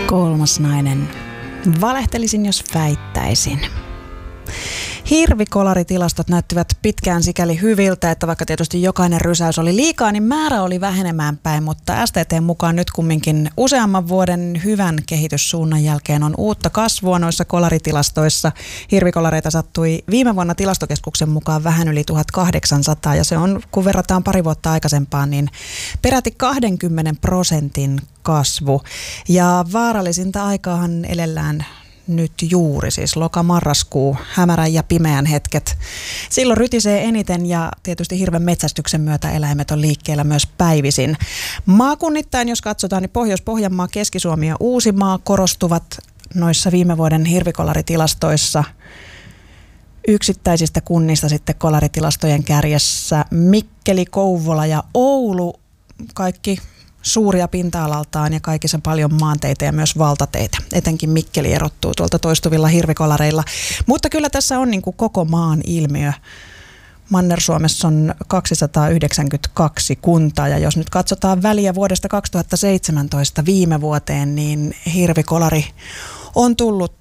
Kolmas nainen. Valehtelisin, jos väittäisin. Hirvikollaritilastot näyttivät pitkään sikäli hyviltä, että vaikka tietysti jokainen rysäys oli liikaa, niin määrä oli vähenemään päin, mutta STT:n mukaan nyt kumminkin useamman vuoden hyvän kehityssuunnan jälkeen on uutta kasvua noissa kollaritilastoissa. Hirvikolareita sattui viime vuonna Tilastokeskuksen mukaan vähän yli 1800 ja se on, kun verrataan pari vuotta aikaisempaan, niin peräti 20% kasvu. Ja vaarallisinta aikaahan elellään nyt juuri, siis loka-marraskuu, hämärän ja pimeän hetket. Silloin rytisee eniten ja tietysti hirven metsästyksen myötä eläimet on liikkeellä myös päivisin. Maakunnittain, jos katsotaan, niin Pohjois-Pohjanmaa, Keski-Suomi ja Uusimaa korostuvat noissa viime vuoden hirvikollaritilastoissa. Yksittäisistä kunnista sitten kollaritilastojen kärjessä Mikkeli, Kouvola ja Oulu, kaikki suuria pinta-alaltaan ja kaikissa paljon maanteitä ja myös valtateitä. Etenkin Mikkeli erottuu tuolta toistuvilla hirvikolareilla. Mutta kyllä tässä on niin kuin koko maan ilmiö. Manner-Suomessa on 292 kuntaa ja jos nyt katsotaan väliä vuodesta 2017 viime vuoteen, niin hirvikolari on tullut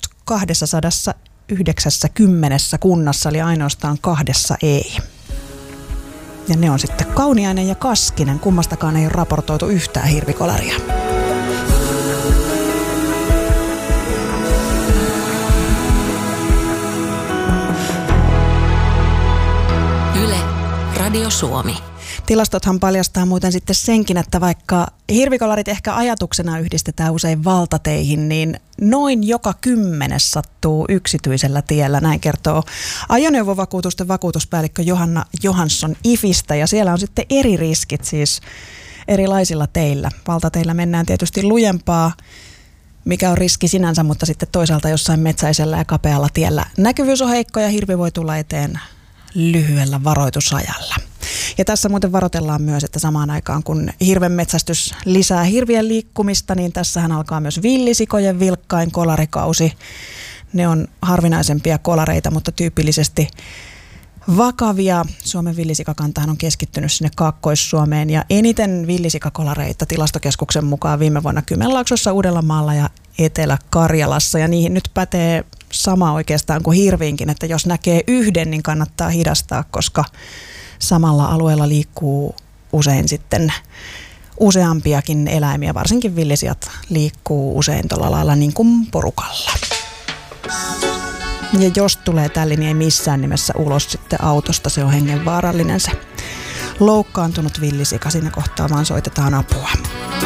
290 kunnassa, eli ainoastaan 2 ei. Ja ne on sitten Kauniainen ja Kaskinen. Kummastakaan ei ole raportoitu yhtään hirvikolaria. Yle, Radio Suomi. Tilastothan paljastaa muuten sitten senkin, että vaikka hirvikolarit ehkä ajatuksena yhdistetään usein valtateihin, niin noin joka 10 sattuu yksityisellä tiellä. Näin kertoo ajoneuvovakuutusten vakuutuspäällikkö Johanna Johansson IFistä. Ja siellä on sitten eri riskit siis erilaisilla teillä. Valtateillä mennään tietysti lujempaa, mikä on riski sinänsä, mutta sitten toisaalta jossain metsäisellä ja kapealla tiellä näkyvyys on heikko ja hirvi voi tulla eteen lyhyellä varoitusajalla. Ja tässä muuten varoitellaan myös, että samaan aikaan kun hirven metsästys lisää hirvien liikkumista, niin tässähän alkaa myös villisikojen vilkkain kolarikausi. Ne on harvinaisempia kolareita, mutta tyypillisesti vakavia. Suomen villisikakantahan on keskittynyt sinne Kaakkois-Suomeen ja eniten villisikakolareita Tilastokeskuksen mukaan viime vuonna Kymenlaaksossa, Uudellamaalla ja Etelä-Karjalassa. Ja niihin nyt pätee sama oikeastaan kuin hirviinkin, että jos näkee yhden, niin kannattaa hidastaa, koska samalla alueella liikkuu usein sitten useampiakin eläimiä, varsinkin villisijat liikkuu usein tuolla lailla niin kuin porukalla. Ja jos tulee tälle, niin ei missään nimessä ulos sitten autosta, se on hengenvaarallinen se loukkaantunut villisika. Siinä kohtaa vaan soitetaan apua.